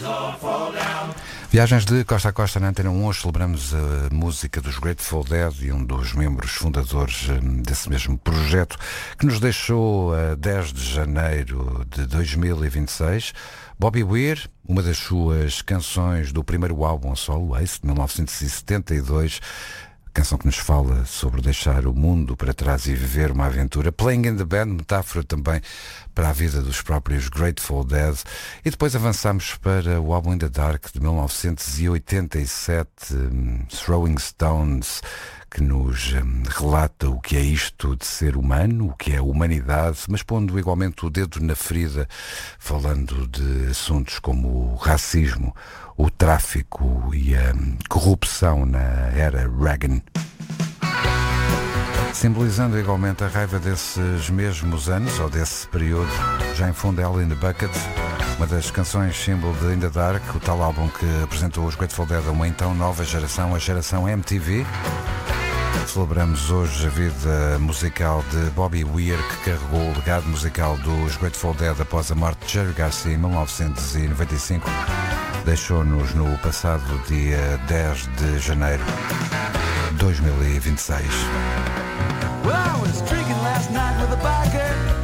Viagens de costa a costa na Antena 1. Hoje celebramos a música dos Grateful Dead e um dos membros fundadores desse mesmo projeto, que nos deixou a 10 de janeiro de 2026. Bobby Weir, uma das suas canções do primeiro álbum a solo, Ace, de 1972, canção que nos fala sobre deixar o mundo para trás e viver uma aventura. Playing in the Band, metáfora também para a vida dos próprios Grateful Dead. E depois avançamos para o álbum In the Dark de 1987, Throwing Stones, que nos relata o que é isto de ser humano, o que é a humanidade, mas pondo igualmente o dedo na ferida, falando de assuntos como o racismo, o tráfico e a corrupção na era Reagan. Simbolizando igualmente a raiva desses mesmos anos, ou desse período, já em fundo Hell in the Bucket, uma das canções símbolo de In the Dark, o tal álbum que apresentou os Grateful Dead a uma então nova geração, a geração MTV. Celebramos hoje a vida musical de Bobby Weir, que carregou o legado musical dos Grateful Dead após a morte de Jerry Garcia em 1995. Deixou-nos no passado dia 10 de janeiro de 2026. Well, I was drinking last night with a biker.